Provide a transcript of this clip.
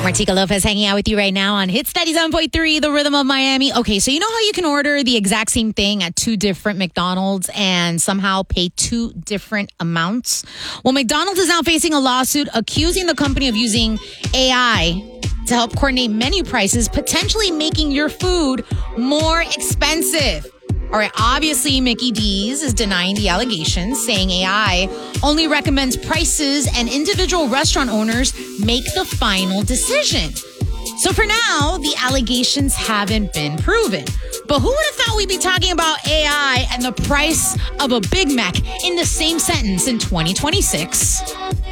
Martika Lopez hanging out with you right now on Hits 97.3, The Rhythm of Miami. Okay, so you know how you can order the exact same thing at two different McDonald's and somehow pay two different amounts? Well, McDonald's is now facing a lawsuit accusing the company of using AI to help coordinate menu prices, potentially making your food more expensive. All right, obviously, Mickey D's is denying the allegations, saying AI only recommends prices and individual restaurant owners make the final decision. So for now, the allegations haven't been proven. But who would have thought we'd be talking about AI and the price of a Big Mac in the same sentence in 2026?